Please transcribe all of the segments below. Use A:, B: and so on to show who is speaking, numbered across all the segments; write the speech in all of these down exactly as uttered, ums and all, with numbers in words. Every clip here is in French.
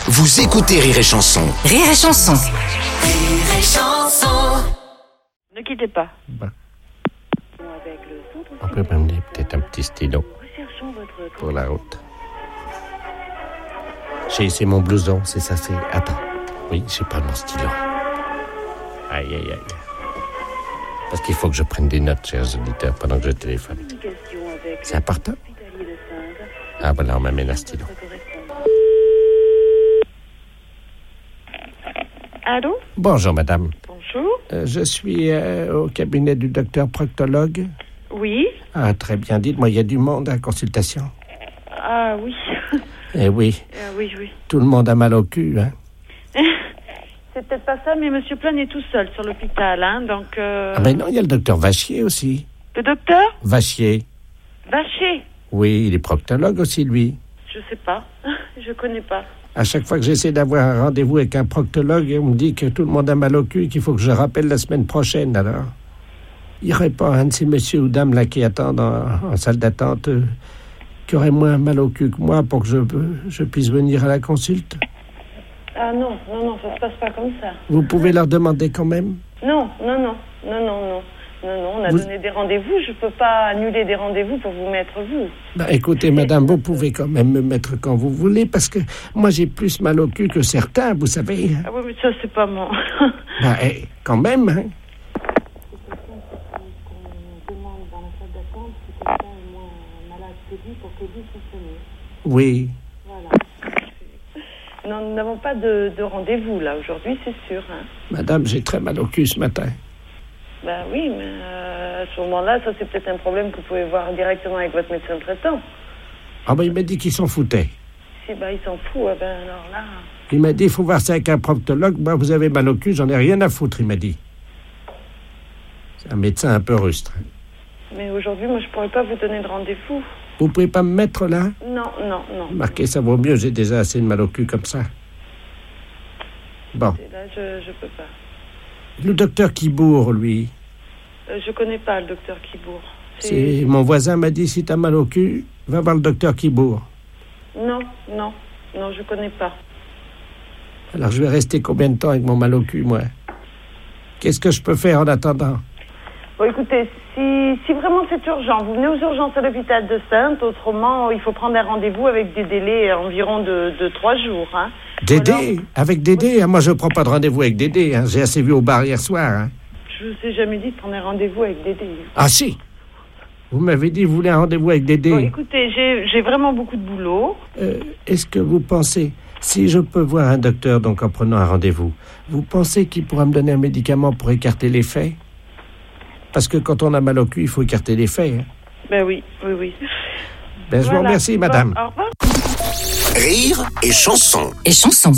A: Vous écoutez Rire et Chanson.
B: Rire et Chanson.
C: Rire et Chanson.
D: Ne quittez pas.
E: Bah. On peut m'amener peut-être un petit stylo pour la route. J'ai, c'est mon blouson, c'est ça, c'est... Attends. Oui, j'ai pas mon stylo. Aïe, aïe, aïe. Parce qu'il faut que je prenne des notes, chers auditeurs, pendant que je téléphone. C'est important? Ah, voilà, on m'amène un stylo.
D: Allô?
E: Bonjour, madame.
D: Bonjour.
E: Euh, je suis euh, au cabinet du docteur proctologue.
D: Oui.
E: Ah, très bien. Dites-moi, il y a du monde à la consultation?
D: Ah oui.
E: Eh oui.
D: Ah oui, oui.
E: Tout le monde a mal au cul, hein?
D: C'est peut-être pas ça, mais Monsieur Plane est tout seul sur l'hôpital, hein, donc... Euh...
E: Ah ben non, il y a le docteur Vachier aussi.
D: Le docteur?
E: Vachier.
D: Vacher?
E: Oui, il est proctologue aussi, lui.
D: Je sais pas. Je connais pas.
E: À chaque fois que j'essaie d'avoir un rendez-vous avec un proctologue, on me dit que tout le monde a mal au cul et qu'il faut que je rappelle la semaine prochaine, alors. Il n'y aurait pas un de ces messieurs ou dames là qui attendent en, en salle d'attente euh, qui aurait moins mal au cul que moi pour que je, je puisse venir à la consulte?
D: Ah non, non, non, ça se passe pas comme ça.
E: Vous pouvez leur demander quand même?
D: Non, non, non, non, non, non. Non, non, on a
E: vous...
D: donné des rendez-vous. Je peux pas annuler des rendez-vous pour vous mettre vous.
E: Bah, écoutez, madame, vous pouvez quand même me mettre quand vous voulez, parce que moi, j'ai plus mal au cul que certains, vous savez.
D: Ah oui, mais ça, c'est pas moi.
E: Bah, eh, quand même, hein. Oui.
D: Voilà. Non, nous n'avons pas de, de rendez-vous, là, aujourd'hui, c'est sûr. Hein.
E: Madame, j'ai très mal au cul ce matin.
D: Ben oui, mais euh, à ce moment-là, ça c'est peut-être un problème que vous pouvez voir directement avec votre médecin traitant.
E: Ah ben il m'a dit qu'il s'en foutait.
D: Si ben il s'en fout, eh ben alors là...
E: Il m'a dit, il faut voir ça avec un proctologue. Moi, vous avez mal au cul, j'en ai rien à foutre, il m'a dit. C'est un médecin un peu rustre.
D: Mais aujourd'hui, moi je pourrais pas vous donner de rendez-vous.
E: Vous pouvez pas me mettre là?
D: Non, non, non.
E: Marquez, ça vaut mieux, j'ai déjà assez de mal au cul comme ça. Bon.
D: Et là, je, je peux pas.
E: Le docteur Kibourg, lui.
D: Euh, je connais pas le docteur Kibourg. C'est...
E: C'est... Mon voisin m'a dit, si t'as mal au cul, va voir le docteur Kibourg.
D: Non, non, non, je connais pas.
E: Alors je vais rester combien de temps avec mon mal au cul, moi? Qu'est-ce que je peux faire en attendant?
D: Bon, écoutez, si, si vraiment c'est urgent, vous venez aux urgences à l'hôpital de Saintes. Autrement, il faut prendre un rendez-vous avec des délais environ de, de trois jours, hein.
E: Dédé?
D: Alors...
E: Avec Dédé? Oui. Moi, je ne prends pas de rendez-vous avec Dédé. Hein. J'ai assez vu au bar hier soir. Hein.
D: Je vous ai jamais dit de prendre un rendez-vous avec Dédé.
E: Ah si! Vous m'avez dit que vous voulez un rendez-vous avec Dédé.
D: Bon, écoutez, j'ai, j'ai vraiment beaucoup de boulot.
E: Euh, est-ce que vous pensez, si je peux voir un docteur donc en prenant un rendez-vous, vous pensez qu'il pourra me donner un médicament pour écarter les faits? Parce que quand on a mal au cul, il faut écarter les faits. Hein.
D: Ben oui, oui, oui.
E: Ben, je voilà. vous remercie, madame.
D: Bon, au revoir.
A: Rire et Chanson.
B: Et Chanson.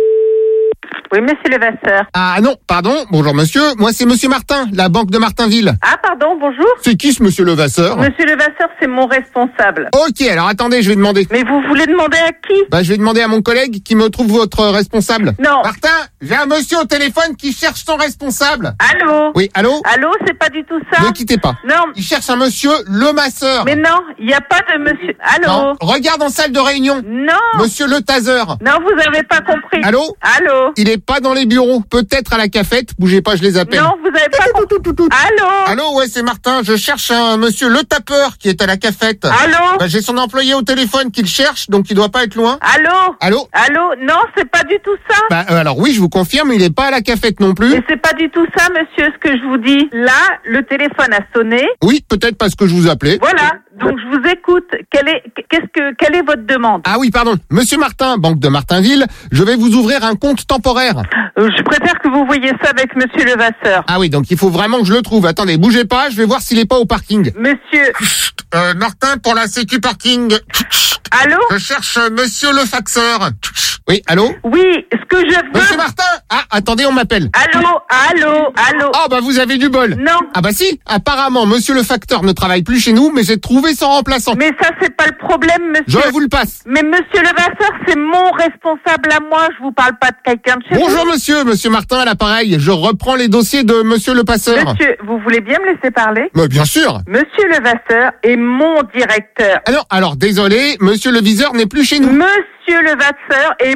F: Oui, monsieur Levasseur.
G: Ah non, pardon, bonjour monsieur, moi c'est monsieur Martin, la banque de Martinville.
F: Ah pardon, bonjour.
G: C'est qui ce monsieur Levasseur?
F: Monsieur Levasseur, c'est mon responsable.
G: Ok, alors attendez, je vais demander.
F: Mais vous voulez demander à qui?
G: Bah je vais demander à mon collègue qui me trouve votre responsable.
F: Non.
G: Martin, j'ai un monsieur au téléphone qui cherche son responsable.
F: Allô?
G: Oui, allô?
F: Allô, c'est pas du tout ça?
G: Ne quittez pas.
F: Non.
G: Il cherche un monsieur Le Masseur.
F: Mais non, il n'y a pas de monsieur... Allô?
G: Non, regarde en salle de réunion.
F: Non.
G: Monsieur Le Taser.
F: Non, vous avez pas compris.
G: Allô?
F: Allô?
G: Il est pas dans les bureaux. Peut-être à la cafette, bougez pas, je les appelle.
F: Non, vous avez pas compris. Allô?
G: Allô, ouais, c'est Martin, je cherche un monsieur Le Tapeur qui est à la cafette.
F: Allô?
G: Bah, j'ai son employé au téléphone qui le cherche, donc il doit pas être loin.
F: Allô?
G: Allô?
F: Allô? Non, c'est pas du tout ça.
G: Bah, euh, alors oui, je vous confirme, il est pas à la cafette non plus.
F: Mais c'est pas du tout ça, monsieur, ce que je vous dis. Là, le téléphone a sonné.
G: Oui, peut-être parce que je vous appelais.
F: Voilà. Donc je vous écoute. Quelle est, qu'est-ce que, quelle est votre demande?
G: Ah oui, pardon. Monsieur Martin, banque de Martinville, je vais vous ouvrir un compte temporaire.
F: Euh, je préfère que vous voyiez ça avec monsieur Levasseur.
G: Ah oui, donc il faut vraiment que je le trouve. Attendez, bougez pas, je vais voir s'il est pas au parking.
F: Monsieur.
G: Chut, euh, Martin pour la sécu parking. Chut,
F: allô?
G: Je cherche euh, monsieur le faxeur. Chut. Oui, allô?
F: Oui, ce que je veux...
G: Monsieur Martin! Ah, attendez, on m'appelle.
F: Allô? Allô? Allô?
G: Ah, bah vous avez du bol.
F: Non.
G: Ah bah si, apparemment, monsieur le facteur ne travaille plus chez nous, mais j'ai trouvé son remplaçant.
F: Mais ça, c'est pas le problème, monsieur.
G: Je vous le passe.
F: Mais monsieur Levasseur, c'est mon responsable à moi, je vous parle pas de quelqu'un de chez
G: Bonjour
F: vous.
G: monsieur, monsieur Martin à l'appareil. Je reprends les dossiers de monsieur le passeur.
F: Monsieur, vous voulez bien me laisser parler?
G: Mais bien sûr.
F: Monsieur Levasseur est mon directeur.
G: Alors, alors désolé, monsieur le viseur n'est plus chez nous.
F: Monsieur Levasseur est